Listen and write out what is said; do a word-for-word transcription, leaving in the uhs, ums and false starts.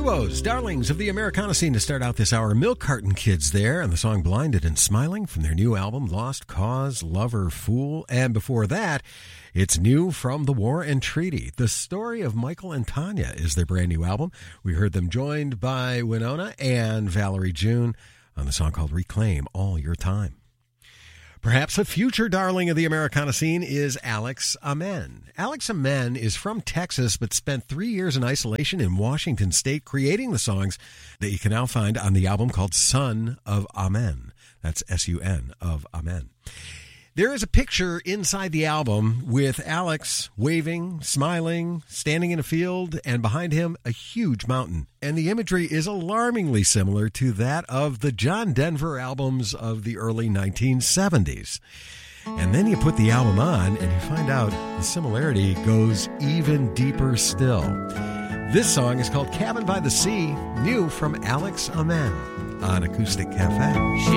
duos, darlings of the Americana scene to start out this hour. Milk Carton Kids there, and the song Blinded and Smiling from their new album, Lost Cause, Lover, Fool. And before that, it's new from The War and Treaty. The Story of Michael and Tanya is their brand new album. We heard them joined by Winona and Valerie June on the song called Reclaim All Your Time. Perhaps a future darling of the Americana scene is Alex Amen. Alex Amen is from Texas, but spent three years in isolation in Washington State creating the songs that you can now find on the album called Son of Amen. That's S U N of Amen. There is a picture inside the album with Alex waving, smiling, standing in a field, and behind him a huge mountain. And the imagery is alarmingly similar to that of the John Denver albums of the early nineteen seventies. And then you put the album on and you find out the similarity goes even deeper still. This song is called Cabin by the Sea, new from Alex Amen on Acoustic Cafe. She